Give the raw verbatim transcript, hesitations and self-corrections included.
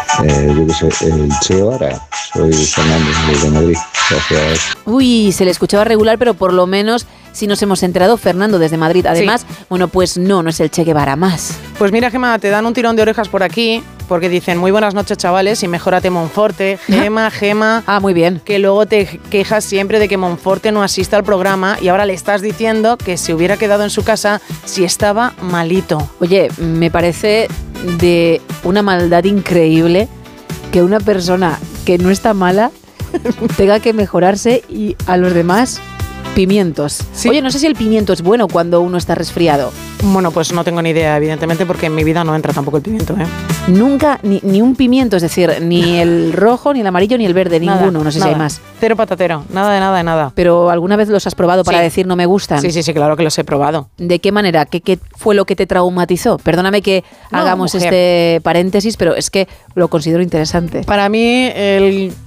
Eh, yo que sé, el Che Guevara. Soy Fernando desde Madrid. Gracias. Uy, se le escuchaba regular, pero por lo menos si nos hemos enterado, Fernando desde Madrid. Además, sí. Bueno, pues no, no es el Che Guevara más. Pues mira, Gema, te dan un tirón de orejas por aquí, porque dicen, muy buenas noches, chavales, y mejórate Monforte. Gema, Gema. Ah, muy bien. Que luego te quejas siempre de que Monforte no asista al programa y ahora le estás diciendo que se hubiera quedado en su casa si estaba malito. Oye, me parece de una maldad increíble que una persona que no está mala tenga que mejorarse y a los demás pimientos. Sí. Oye, no sé si el pimiento es bueno cuando uno está resfriado. Bueno, pues no tengo ni idea, evidentemente, porque en mi vida no entra tampoco el pimiento, ¿eh? Nunca, ni, ni un pimiento, es decir, ni el rojo, ni el amarillo, ni el verde, nada, ninguno, no sé nada. Si hay más. Cero patatero, nada de nada de nada. ¿Pero alguna vez los has probado para sí. decir no me gustan? Sí, sí, sí, claro que los he probado. ¿De qué manera? ¿Qué, qué fue lo que te traumatizó? Perdóname que no, hagamos mujer. este paréntesis, pero es que lo considero interesante. Para mí, el